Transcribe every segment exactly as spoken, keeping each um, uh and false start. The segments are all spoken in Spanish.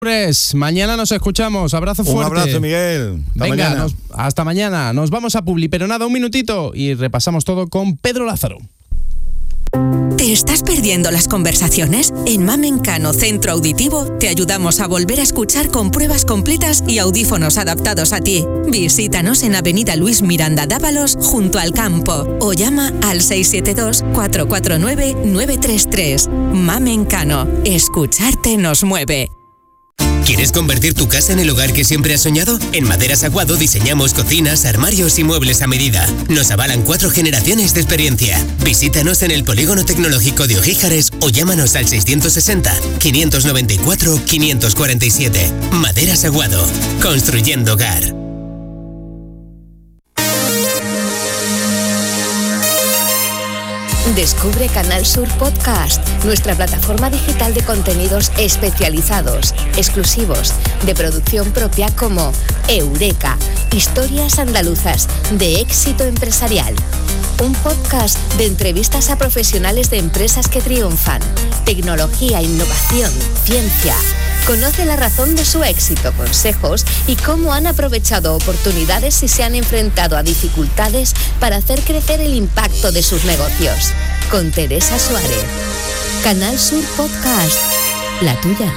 Mañana nos escuchamos. Abrazo fuerte. Un abrazo, Miguel. Hasta Venga, mañana. Nos, hasta mañana. Nos vamos a Publi, pero nada, un minutito y repasamos todo con Pedro Lázaro. ¿Te estás perdiendo las conversaciones? En Mamencano Centro Auditivo te ayudamos a volver a escuchar con pruebas completas y audífonos adaptados a ti. Visítanos en Avenida Luis Miranda Dávalos, junto al campo, o llama al seis siete dos, cuatro cuatro nueve, nueve tres tres. Mamencano. Escucharte nos mueve. ¿Quieres convertir tu casa en el hogar que siempre has soñado? En Maderas Aguado diseñamos cocinas, armarios y muebles a medida. Nos avalan cuatro generaciones de experiencia. Visítanos en el Polígono Tecnológico de Ojíjares o llámanos al seiscientos sesenta, quinientos noventa y cuatro, quinientos cuarenta y siete. Maderas Aguado. Construyendo hogar. Descubre Canal Sur Podcast, nuestra plataforma digital de contenidos especializados, exclusivos, de producción propia como Eureka, historias andaluzas de éxito empresarial. Un podcast de entrevistas a profesionales de empresas que triunfan, tecnología, innovación, ciencia. Conoce la razón de su éxito, consejos y cómo han aprovechado oportunidades y se han enfrentado a dificultades para hacer crecer el impacto de sus negocios. Con Teresa Suárez. Canal Sur Podcast. La tuya.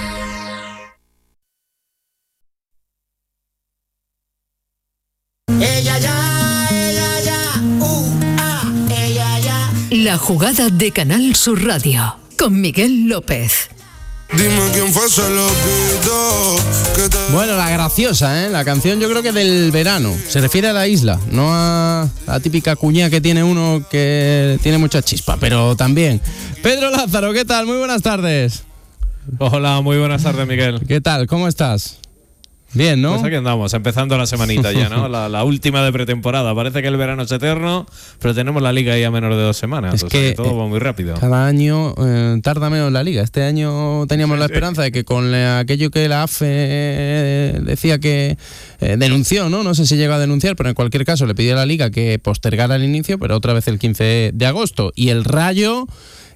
Ella ya, ella ya, uh, ah, ella ya. La jugada de Canal Sur Radio con Miguel López. Dime quién fue ese loquito que te... Bueno, la graciosa, ¿eh? La canción yo creo que del verano. Se refiere a la isla, no a la típica cuña que tiene uno que tiene mucha chispa, pero también. Pedro Lázaro, ¿qué tal? Muy buenas tardes. Hola, muy buenas tardes, Miguel. ¿Qué tal? ¿Cómo estás? Bien, ¿no? Pues aquí andamos, empezando la semanita ya, ¿no? La, la última de pretemporada. Parece que el verano es eterno, pero tenemos la liga ya menos de dos semanas. Es o que, sea que todo eh, va muy rápido. Cada año eh, tarda menos la liga. Este año teníamos la esperanza de que con la, aquello que la A F E eh, decía que eh, denunció, ¿no? No sé si llegó a denunciar, pero en cualquier caso le pidió a la liga que postergara el inicio, pero otra vez el quince de agosto. Y el Rayo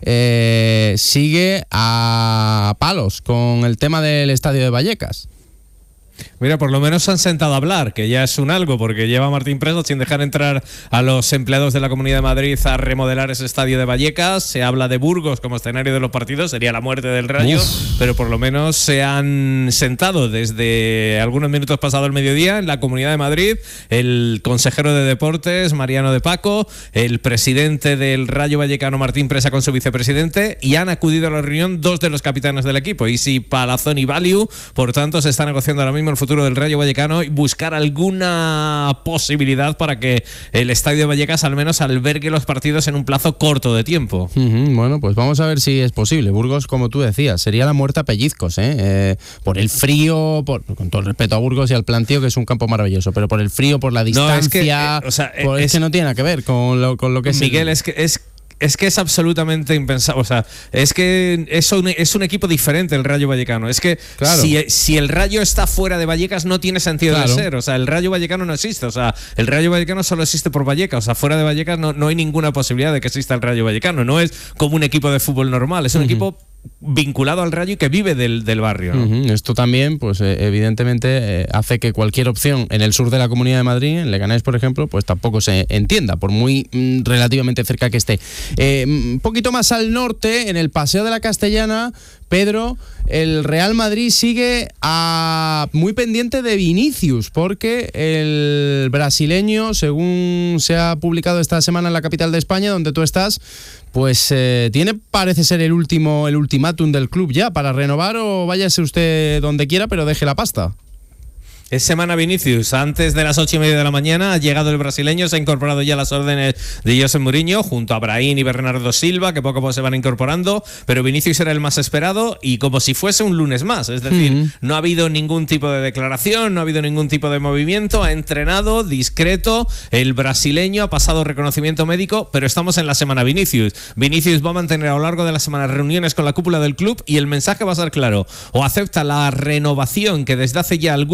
eh, sigue a palos con el tema del estadio de Vallecas. Mira, por lo menos se han sentado a hablar, que ya es un algo, porque lleva Martín preso sin dejar entrar a los empleados de la Comunidad de Madrid a remodelar ese estadio de Vallecas. Se habla de Burgos como escenario de los partidos, sería la muerte del Rayo, Uf. pero por lo menos se han sentado desde algunos minutos pasado el mediodía en la Comunidad de Madrid el consejero de Deportes, Mariano de Paco, el presidente del Rayo Vallecano, Martín Presa, con su vicepresidente, y han acudido a la reunión dos de los capitanes del equipo, Isi Palazón y Valiu. Por tanto, se está negociando ahora mismo el futuro del Rayo Vallecano y buscar alguna posibilidad para que el estadio de Vallecas al menos albergue los partidos en un plazo corto de tiempo. Uh-huh, bueno, pues vamos a ver si es posible. Burgos, como tú decías, sería la muerte a pellizcos, ¿eh? Eh, por el frío, por, con todo el respeto a Burgos y al Plantío, que es un campo maravilloso, pero por el frío, por la distancia, no, es que, eh, o sea, por, es, es que no tiene nada que ver con lo, con lo que es Miguel, el... es que es Es que es absolutamente impensable. O sea, es que es un, es un equipo diferente el Rayo Vallecano. Es que claro. si, si el Rayo está fuera de Vallecas no tiene sentido claro. de ser. O sea, el Rayo Vallecano no existe. O sea, el Rayo Vallecano solo existe por Vallecas. O sea, fuera de Vallecas no, no hay ninguna posibilidad de que exista el Rayo Vallecano. No es como un equipo de fútbol normal. Es un uh-huh. equipo vinculado al Rayo y que vive del, del barrio, ¿no? Uh-huh. Esto también, pues eh, evidentemente eh, hace que cualquier opción en el sur de la Comunidad de Madrid, en Leganés, por ejemplo, pues tampoco se entienda, por muy mm, relativamente cerca que esté. Eh, un poquito más al norte, en el Paseo de la Castellana, Pedro, el Real Madrid sigue a, muy pendiente de Vinicius, porque el brasileño, según se ha publicado esta semana en la capital de España, donde tú estás, pues eh, tiene, parece ser el último el ultimátum del club ya para renovar, o váyase usted donde quiera, pero deje la pasta. Es semana Vinicius. Antes de las ocho y media de la mañana ha llegado el brasileño, se ha incorporado ya a las órdenes de José Mourinho, junto a Brahim y Bernardo Silva, que poco a poco se van incorporando, pero Vinicius era el más esperado y como si fuese un lunes más. Es decir, uh-huh. no ha habido ningún tipo de declaración, no ha habido ningún tipo de movimiento, ha entrenado discreto. El brasileño ha pasado reconocimiento médico, pero estamos en la semana Vinicius. Vinicius va a mantener a lo largo de la semana reuniones con la cúpula del club y el mensaje va a ser claro: o acepta la renovación que desde hace ya algunos meses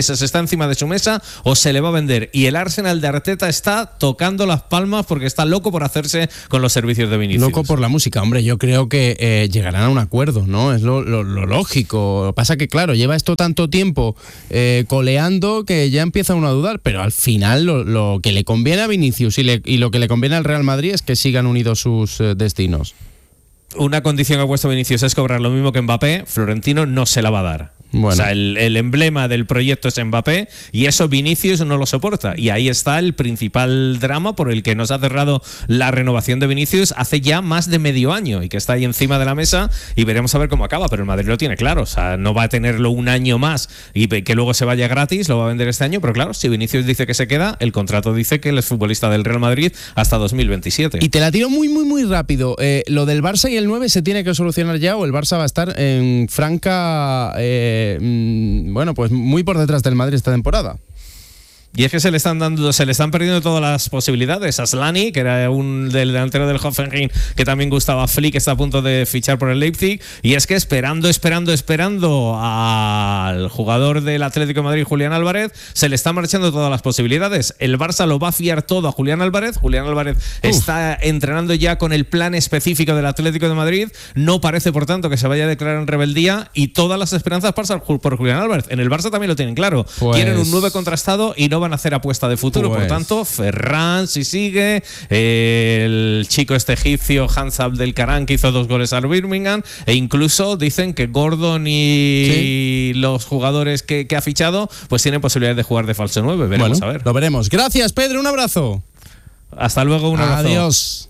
meses está encima de su mesa o se le va a vender. Y el Arsenal de Arteta está tocando las palmas porque está loco por hacerse con los servicios de Vinicius. Loco por la música, hombre, yo creo que eh, llegarán a un acuerdo, ¿no? Es lo, lo, lo lógico. Lo que pasa que, claro, lleva esto tanto tiempo eh, coleando que ya empieza uno a dudar, pero al final lo, lo que le conviene a Vinicius y, le, y lo que le conviene al Real Madrid es que sigan unidos sus eh, destinos. Una condición que ha puesto Vinicius es cobrar lo mismo que Mbappé. Florentino no se la va a dar. Bueno. O sea, el, el emblema del proyecto es Mbappé y eso Vinicius no lo soporta. Y ahí está el principal drama por el que nos ha cerrado la renovación de Vinicius hace ya más de medio año y que está ahí encima de la mesa y veremos a ver cómo acaba. Pero el Madrid lo tiene claro. O sea, no va a tenerlo un año más y que luego se vaya gratis, lo va a vender este año. Pero claro, si Vinicius dice que se queda, el contrato dice que él es futbolista del Real Madrid hasta dos mil veintisiete. Y te la tiro muy, muy, muy rápido. Eh, lo del Barça y el nueve se tiene que solucionar ya o el Barça va a estar en franca... Eh, bueno, pues muy por detrás del Madrid esta temporada. Y es que se le están dando, se le están perdiendo todas las posibilidades. Aslani, que era un del delantero del Hoffenheim, que también gustaba a Flick, está a punto de fichar por el Leipzig. Y es que esperando, esperando, esperando al jugador del Atlético de Madrid, Julián Álvarez, se le están marchando todas las posibilidades. El Barça lo va a fiar todo a Julián Álvarez. Julián Álvarez Uf. está entrenando ya con el plan específico del Atlético de Madrid. No parece, por tanto, que se vaya a declarar en rebeldía. Y todas las esperanzas pasan por Julián Álvarez. En el Barça también lo tienen claro. Pues... Quieren un nueve contrastado y no van a hacer apuesta de futuro, pues. Por tanto, Ferran si sigue, el chico este egipcio Hans Abdelkaram que hizo dos goles al Birmingham, e incluso dicen que Gordon y ¿Sí? los jugadores que, que ha fichado pues tienen posibilidades de jugar de falso nueve. Veremos, bueno, a ver. Lo veremos. Gracias, Pedro, un abrazo. Hasta luego, un abrazo. Adiós.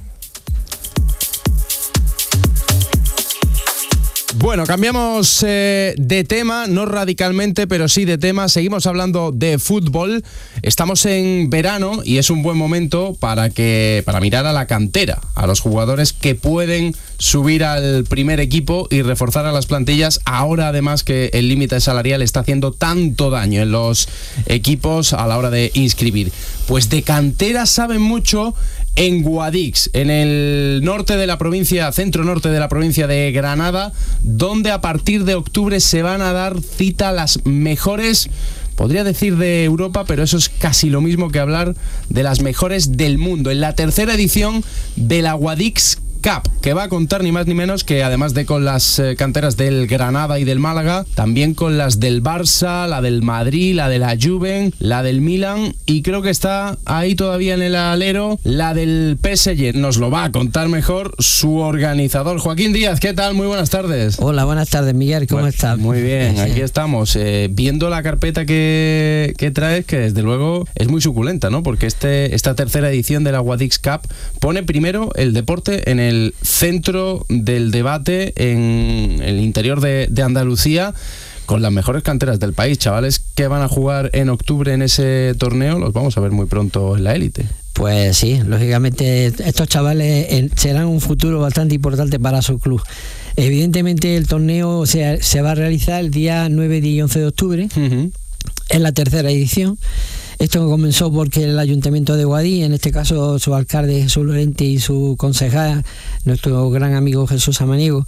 Bueno, cambiamos eh, de tema, no radicalmente, pero sí de tema. Seguimos hablando de fútbol. Estamos en verano y es un buen momento para que para mirar a la cantera, a los jugadores que pueden subir al primer equipo y reforzar a las plantillas. Ahora, además, que el límite salarial está haciendo tanto daño en los equipos a la hora de inscribir. Pues de cantera saben mucho en Guadix, en el norte de la provincia, centro norte de la provincia de Granada, donde a partir de octubre se van a dar cita las mejores, podría decir de Europa, pero eso es casi lo mismo que hablar de las mejores del mundo, en la tercera edición de la Guadix Cup, que va a contar ni más ni menos que, además de con las eh, canteras del Granada y del Málaga, también con las del Barça, la del Madrid, la de la Juve, la del Milan, y creo que está ahí todavía en el alero la del P S G. Nos lo va a contar mejor su organizador, Joaquín Díaz. ¿Qué tal? Muy buenas tardes. Hola, buenas tardes, Miguel. ¿Cómo bueno, estás? Muy bien, aquí estamos eh, viendo la carpeta que, que traes, que desde luego es muy suculenta, ¿no? Porque este, esta tercera edición de la Guadix Cup pone primero el deporte en el el centro del debate en el interior de, de Andalucía, con las mejores canteras del país. Chavales que van a jugar en octubre en ese torneo, los vamos a ver muy pronto en la élite. Pues sí, lógicamente estos chavales serán un futuro bastante importante para su club. Evidentemente el torneo se, se va a realizar el día nueve, diez y once de octubre, uh-huh. en la tercera edición. Esto comenzó porque el Ayuntamiento de Guadix, en este caso su alcalde Jesús Lorente y su concejal, nuestro gran amigo Jesús Samaniego,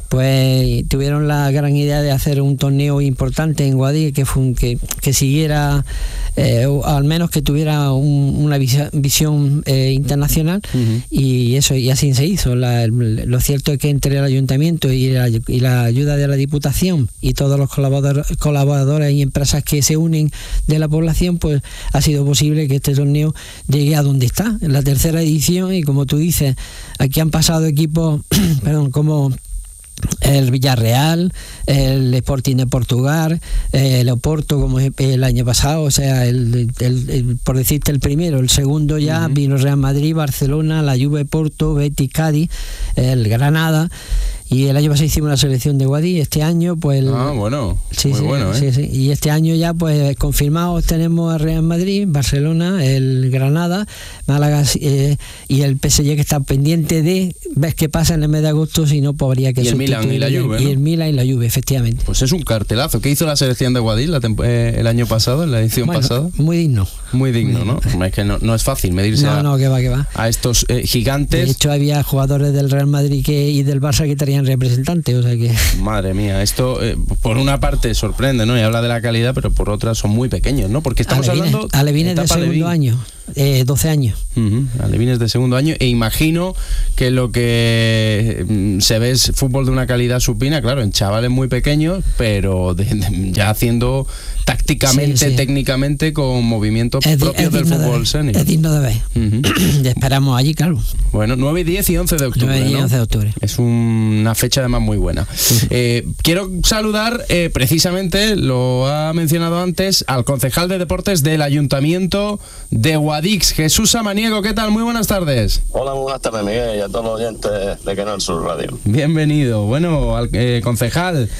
pues tuvieron la gran idea de hacer un torneo importante en Guadix que, fue un, que, que siguiera, eh, o al menos que tuviera un, una visión, visión eh, internacional, uh-huh. y eso y así se hizo. La, lo cierto es que entre el Ayuntamiento y la, y la ayuda de la Diputación y todos los colaboradores, colaboradores y empresas que se unen de la población, pues ha sido posible que este torneo llegue a donde está, en la tercera edición. Y como tú dices, aquí han pasado equipos perdón, como el Villarreal, el Sporting de Portugal, el Oporto, como el año pasado, o sea, el, el, el, por decirte el primero, el segundo ya uh-huh. vino Real Madrid, Barcelona, la Juve, Porto, Betis, Cádiz, el Granada. Y el año pasado hicimos una selección de Guadix, este año pues... El, ah, bueno, sí, muy sí, bueno, ¿eh? Sí, sí. Y este año ya pues confirmados tenemos a Real Madrid, Barcelona, el Granada, Málaga eh, y el P S G, que está pendiente de ver qué pasa en el mes de agosto, si no podría que... Y el Milan y la Juve, Y ¿no? el Milan y la Juve, efectivamente. Pues es un cartelazo. ¿Qué hizo la selección de Guadix la temp- eh, el año pasado, en la edición bueno, pasada? Muy digno. Muy digno, ¿no? Es que no, no es fácil medirse no, a, no, que va, que va. a estos eh, gigantes. De hecho, había jugadores del Real Madrid que, y del Barça que traían traían representantes, o sea que... Madre mía, esto eh, por una parte sorprende, ¿no? Y habla de la calidad, pero por otra son muy pequeños, ¿no? Porque estamos alevines, hablando... Alevines de segundo Levín. año, eh, doce años. Uh-huh, alevines de segundo año, e imagino que lo que mm, se ve es fútbol de una calidad supina, claro, en chavales muy pequeños, pero de, de, ya haciendo tácticamente, sí, sí. técnicamente, con movimientos Es, di- propios es del digno de fútbol ver, senior. es digno de ver. Uh-huh. Esperamos allí, claro. Bueno, nueve, diez y once de octubre, nueve y ¿no? once de octubre. Es un- una fecha además muy buena. Eh, quiero saludar, eh, precisamente, lo ha mencionado antes, al concejal de deportes del Ayuntamiento de Guadix, Jesús Samaniego. ¿Qué tal? Muy buenas tardes. Hola, muy buenas tardes, Miguel, y a todos los oyentes de Canal Sur Radio. Bienvenido. Bueno, al, eh, concejal,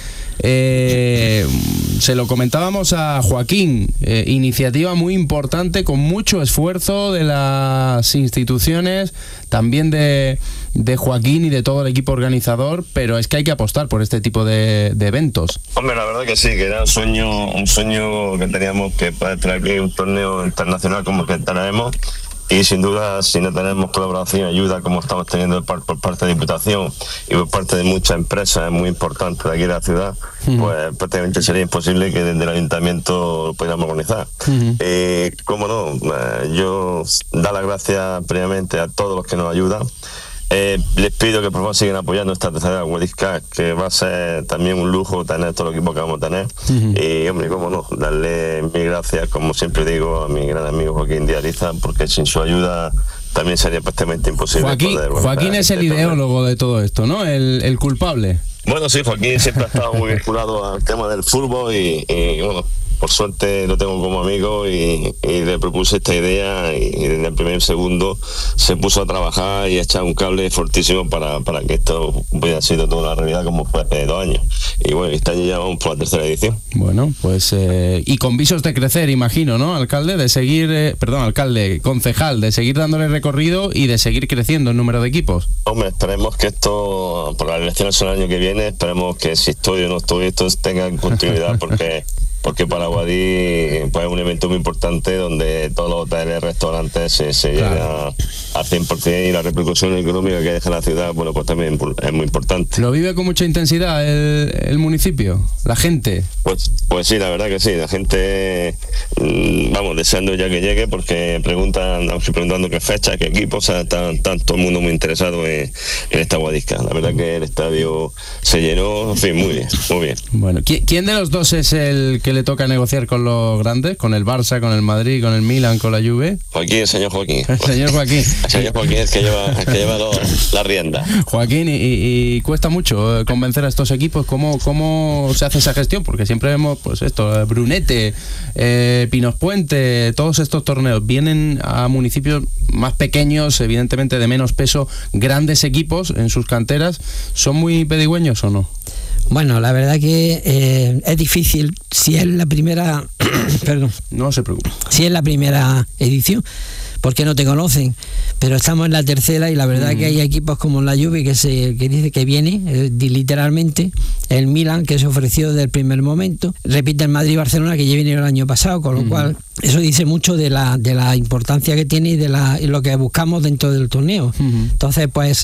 eh, se lo comentábamos a Joaquín, eh, iniciativa muy importante, con mucho esfuerzo de las instituciones, también de, de Joaquín y de todo el equipo organizador, pero es que hay que apostar por este tipo de, de eventos. Hombre, la verdad que sí, que era un sueño, un sueño que teníamos, que poder traer un torneo internacional como el que tenemos. Y sin duda, si no tenemos colaboración y ayuda como estamos teniendo por, por parte de Diputación y por parte de muchas empresas muy importantes de aquí de la ciudad, uh-huh. pues prácticamente sería imposible que desde el Ayuntamiento lo pudiéramos organizar. Uh-huh. Eh, cómo no, eh, yo dar las gracias previamente a todos los que nos ayudan. Eh, les pido que por favor sigan apoyando esta tercera Guadix, que va a ser también un lujo tener todo el equipo que vamos a tener. Uh-huh. Y hombre, cómo no, darle mil gracias, como siempre digo, a mi gran amigo Joaquín de Ariza, porque sin su ayuda también sería prácticamente imposible. Joaquín, poder Joaquín es el ideólogo de todo esto, ¿no? El, el culpable. Bueno, sí, Joaquín siempre ha estado muy vinculado al tema del fútbol y, y bueno, por suerte lo tengo como amigo y, y le propuse esta idea y, y desde el primer segundo se puso a trabajar y a echar un cable fortísimo para, para que esto hubiera sido toda la realidad como fue hace dos años. Y bueno, este año ya vamos por la tercera edición. Bueno, pues eh, y con visos de crecer, imagino, ¿no, alcalde? De seguir, eh, perdón, alcalde, concejal, de seguir dándole recorrido y de seguir creciendo el número de equipos. Hombre, esperemos que esto, por las elecciones el año que viene, esperemos que si estoy o no estoy, esto tenga continuidad porque... porque para Guadix pues, es un evento muy importante donde todos los hoteles, restaurantes se, se claro. llegan al cien por ciento y la repercusión económica que deja la ciudad, bueno, pues también es muy importante. ¿Lo vive con mucha intensidad el, el municipio, la gente? Pues, pues sí, la verdad que sí, la gente, vamos, deseando ya que llegue porque preguntan, estoy preguntando qué fecha, qué equipo, o sea, está, está todo el mundo muy interesado en, en esta Guadix. La verdad que el estadio se llenó, en fin, muy bien, muy bien. Bueno, ¿quién de los dos es el que le toca negociar con los grandes? ¿Con el Barça, con el Madrid, con el Milan, con la Juve? Joaquín, el señor Joaquín. El señor Joaquín. El señor Joaquín es que lleva, el que lleva lo, la rienda. Joaquín, y, y cuesta mucho convencer a estos equipos. ¿Cómo, cómo se hace esa gestión? Porque siempre vemos, pues esto, Brunete, eh, Pinos Puente, todos estos torneos vienen a municipios más pequeños, evidentemente de menos peso, grandes equipos en sus canteras. ¿Son muy pedigüeños o no? Bueno, la verdad que eh, es difícil, si es la primera, perdón, no se preocupe, si es la primera edición, porque no te conocen, pero estamos en la tercera y la verdad mm. que hay equipos como la Juve que se que dice que viene, eh, literalmente, el Milan que se ofreció desde el primer momento, repite el Madrid y Barcelona que ya vinieron el año pasado, con lo mm. cual eso dice mucho de la de la importancia que tiene y de la y lo que buscamos dentro del torneo. Mm. Entonces, pues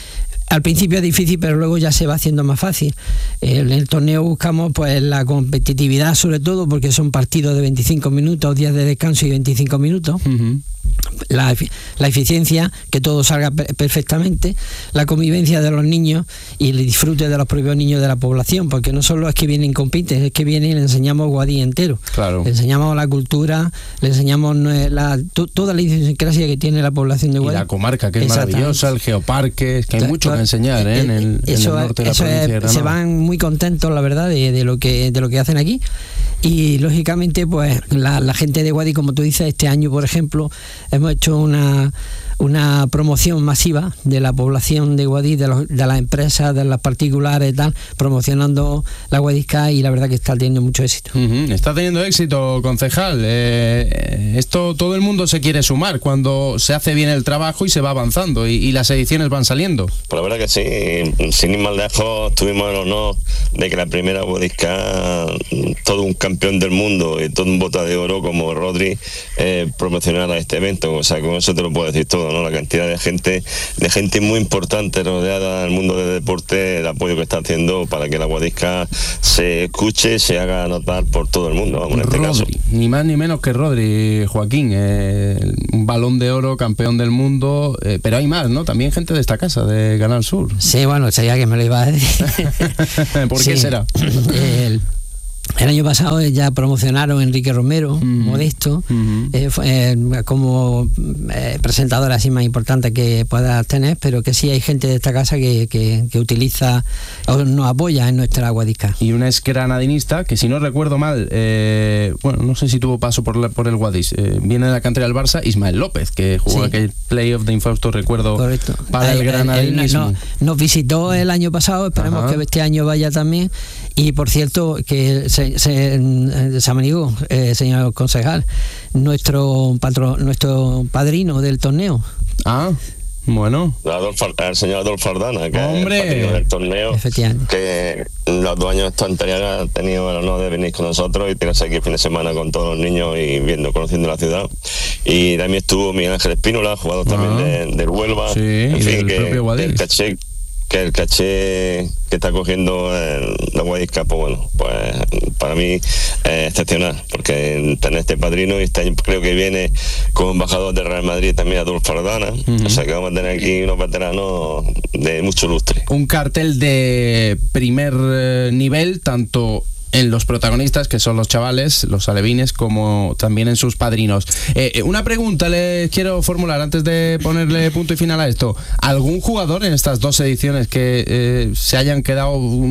al principio es difícil, pero luego ya se va haciendo más fácil. En el torneo buscamos pues la competitividad, sobre todo porque son partidos de veinticinco minutos, días de descanso y veinticinco minutos. Uh-huh. La, la eficiencia, que todo salga perfectamente, la convivencia de los niños y el disfrute de los propios niños de la población, porque no solo es que vienen y compiten, es que vienen y le enseñamos Guadix entero. Claro. Le enseñamos la cultura, le enseñamos la, to, toda la idiosincrasia que tiene la población de Guadix. Y la comarca, que es maravillosa, el geoparque, es que hay claro, mucho que enseñar ¿eh? en, el, eso en el norte es, de la provincia de Se van muy contentos, la verdad, de, de, lo, que, de lo que hacen aquí. Y lógicamente, pues la, la gente de Guadix, como tú dices, este año, por ejemplo, hemos hecho una una promoción masiva de la población de Guadix, de, los, de las empresas, de las particulares y tal, promocionando la Guadix y la verdad que está teniendo mucho éxito. Uh-huh. Está teniendo éxito, concejal. Eh, esto todo el mundo se quiere sumar cuando se hace bien el trabajo y se va avanzando y, y las ediciones van saliendo. Pues la verdad que sí, sin ir más lejos, tuvimos el honor de que la primera Guadix, todo un campeonato campeón del mundo y todo un bota de oro como Rodri eh, promocionar a este evento. O sea, con eso te lo puedo decir todo, ¿no? La cantidad de gente, de gente muy importante rodeada del mundo del deporte, el apoyo que está haciendo para que la Guadisca se escuche, se haga notar por todo el mundo, vamos, en este Rodri, caso. Ni más ni menos que Rodri, Joaquín, eh, un balón de oro, campeón del mundo, eh, pero hay más, ¿no? También gente de esta casa, de Canal Sur. Sí, bueno, sería que me lo iba a decir. ¿Por Sí, qué será? El, el año pasado ya promocionaron a Enrique Romero, Uh-huh. Modesto, Uh-huh. eh, fue, eh, como eh, presentadora así más importante que puedas tener, pero que sí hay gente de esta casa que, que, que utiliza o nos apoya en nuestra Guadisca. Y una exgranadinista que, si no recuerdo mal, eh, bueno, no sé si tuvo paso por, la, por el Guadix, eh, viene de la cantera del Barça, Ismael López, que jugó Sí. aquel playoff de infausto recuerdo. Correcto. Para el Él- él- él granadinismo. no- nos visitó el año pasado, esperemos Ajá. que este año vaya también. Y por cierto, que se, se, eh, Samaniego, eh, señor concejal, nuestro patro, nuestro padrino del torneo. Ah, bueno. Adolfo, el señor Adolfo Ardana, que ¡Hombre! es el padrino del torneo, Efectivamente. que los dos años anteriores ha tenido el honor de venir con nosotros y tenerse aquí el fin de semana con todos los niños y viendo, conociendo la ciudad. Y también estuvo Miguel Ángel Espínola, jugador también Ah. de, del Huelva, Sí, en y fin, del que propio Guadix. el caché que el caché que está cogiendo el, la Guadisca, pues bueno, pues para mí es excepcional, porque tener este padrino, y este año creo que viene como embajador de Real Madrid también Adolfo Ardana, Uh-huh. o sea que vamos a tener aquí unos veteranos de mucho lustre. Un cartel de primer eh, nivel, tanto en los protagonistas, que son los chavales, los alevines, como también en sus padrinos. Eh, una pregunta les quiero formular antes de ponerle punto y final a esto. ¿Algún jugador en estas dos ediciones que eh, se hayan quedado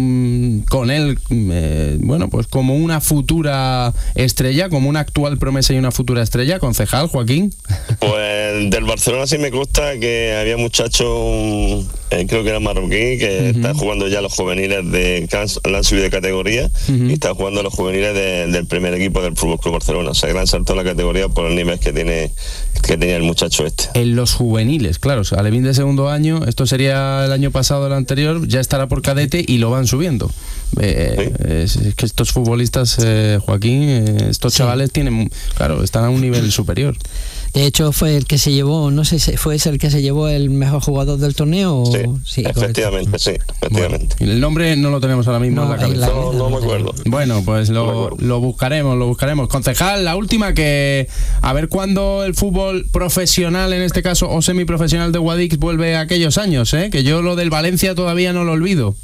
um, con él, eh, bueno, pues como una futura estrella, como una actual promesa y una futura estrella? Concejal, Joaquín. Pues del Barcelona sí me gusta que había muchachos, un, eh, creo que era marroquí, que Uh-huh. está jugando ya los juveniles de que han, la han subido de categoría, Uh-huh. y está jugando los juveniles de, del primer equipo del Fútbol Club Barcelona. O sea, que le han saltado la categoría por el nivel que tiene que tenía el muchacho este. En los juveniles, claro, o sea, alevín de segundo año, esto sería el año pasado, el anterior, ya estará por cadete y lo van subiendo. Eh, Sí. es, es que estos futbolistas, eh, Joaquín, eh, estos Sí. chavales tienen, claro, están a un nivel superior. De hecho, fue el que se llevó, no sé si fue ese el que se llevó el mejor jugador del torneo. Sí, o- sí, correcto. efectivamente, sí, efectivamente. Y el nombre no lo tenemos ahora mismo No, en la ahí cabeza. la- No, no me acuerdo. Bueno, pues No me lo, acuerdo. lo buscaremos, lo buscaremos. Concejal, la última, que a ver cuándo el fútbol profesional, en este caso, o semiprofesional de Guadix, vuelve a aquellos años, ¿eh? Que yo lo del Valencia todavía no lo olvido.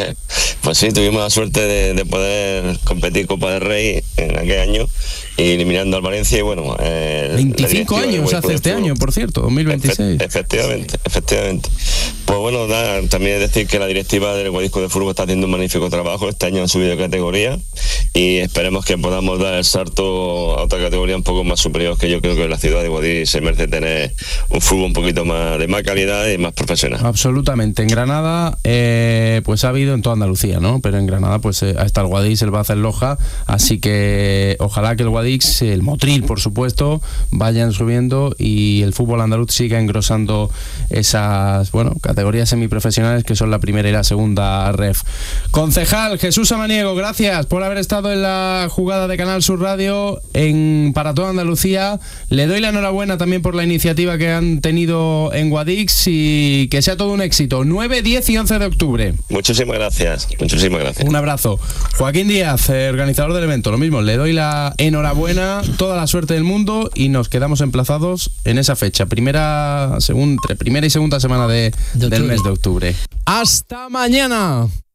Pues sí, tuvimos la suerte de, de poder competir Copa del Rey en aquel año, y eliminando al Valencia, y bueno... Eh, veinticinco la directiva del años Guadix hace Club de este Fútbol. año, por cierto, dos mil veintiséis. Efe- Efectivamente, efectivamente. Pues bueno, nada, también es decir que la directiva del Guadix Club de Fútbol está haciendo un magnífico trabajo. Este año han subido de categoría y esperemos que podamos dar el salto a otra categoría un poco más superior, que yo creo que la ciudad de Guadix se merece tener un fútbol un poquito más de más calidad y más profesional. Absolutamente. En Granada, eh, pues ha habido en toda Andalucía, ¿no? Pero en Granada, pues eh, está el Guadix, el Baza, el Loja. Así que ojalá que el Guadix, el Motril, por supuesto, vayan subiendo y el fútbol andaluz siga engrosando esas, bueno, categorías semiprofesionales que son la primera y la segunda ref. Concejal Jesús Samaniego, gracias por haber estado en la jugada de Canal Sur Radio en para toda Andalucía. Le doy la enhorabuena también por la iniciativa que han tenido en Guadix y que sea todo un éxito. nueve, diez y once de octubre. Muchísimas gracias, muchísimas gracias. Un abrazo. Joaquín Díaz, eh, organizador del evento, lo mismo, le doy la enhorabuena, toda la suerte del mundo y nos quedamos emplazados en esa fecha, primera, segunda, primera y segunda semana de, De del octubre. mes de octubre. ¡Hasta mañana!